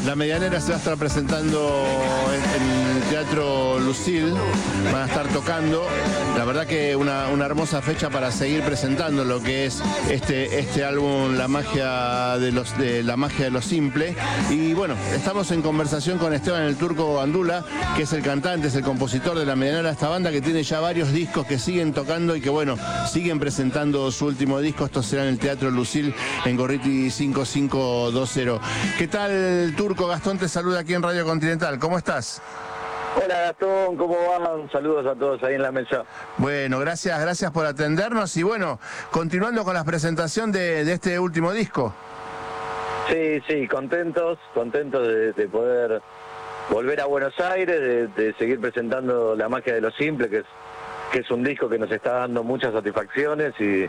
La Medianera se va a estar presentando en el Teatro Lucil, van a estar tocando. La verdad que una hermosa fecha para seguir presentando lo que es este álbum, La magia de lo simple. Y bueno, estamos en conversación con Esteban el Turco Gandula, que es el cantante, es el compositor de La Medianera, esta banda que tiene ya varios discos que siguen tocando y que bueno, siguen presentando su último disco. Esto será en el Teatro Lucil en Gorriti 5520. ¿Qué tal, Turco? Gastón te saluda aquí en Radio Continental. ¿Cómo estás? Hola Gastón, ¿cómo van? Saludos a todos ahí en la mesa. Bueno, gracias por atendernos y bueno, continuando con la presentación de este último disco. Sí, contentos de poder volver a Buenos Aires, de seguir presentando La magia de lo simple, que es un disco que nos está dando muchas satisfacciones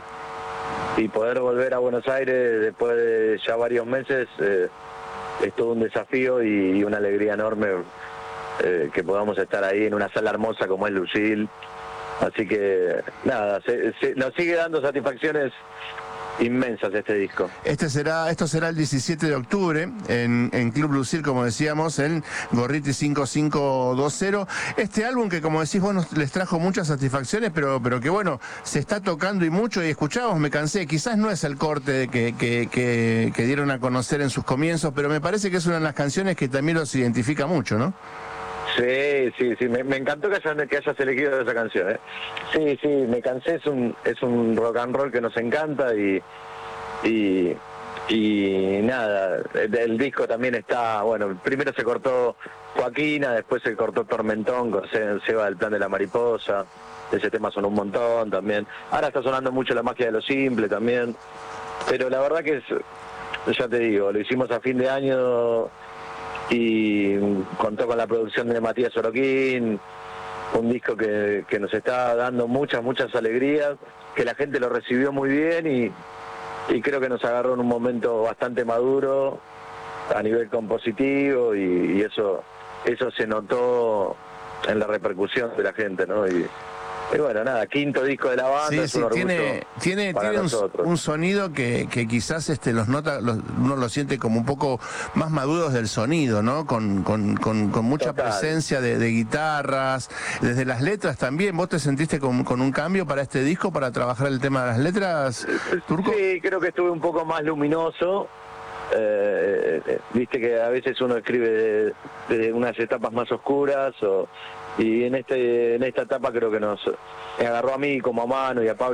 y poder volver a Buenos Aires después de ya varios meses es todo un desafío y una alegría enorme que podamos estar ahí en una sala hermosa como es Lucil. Así que nada, nos sigue dando satisfacciones inmensas este disco. Esto será el 17 de octubre en Club Lucil, como decíamos, en Gorriti 5520. Este álbum que, como decís vos, les trajo muchas satisfacciones, pero que bueno, se está tocando y mucho, y escuchamos Me Cansé. Quizás no es el corte que dieron a conocer en sus comienzos, pero me parece que es una de las canciones que también los identifica mucho, ¿no? Sí, me encantó que hayas elegido esa canción, ¿eh? Sí, Me Cansé es un rock and roll que nos encanta y nada, el disco también está, bueno, primero se cortó Joaquina, después se cortó Tormentón con Seba del Plan de la Mariposa, ese tema sonó un montón también, ahora está sonando mucho La magia de lo simple también, pero la verdad que ya te digo, lo hicimos a fin de año y contó con la producción de Matías Oroquín, un disco que nos está dando muchas alegrías, que la gente lo recibió muy bien y creo que nos agarró en un momento bastante maduro a nivel compositivo y eso se notó en la repercusión de la gente, ¿no? Y bueno, nada, quinto disco de la banda, es un orgullo tiene un sonido que quizás uno lo siente como un poco más maduros del sonido, ¿no? Con mucha presencia de guitarras, desde las letras también. ¿Vos te sentiste con un cambio para este disco, para trabajar el tema de las letras, Turco? Sí, creo que estuve un poco más luminoso. Viste que a veces uno escribe de unas etapas más oscuras y en esta etapa creo que me agarró a mí como a Manu y a Pablo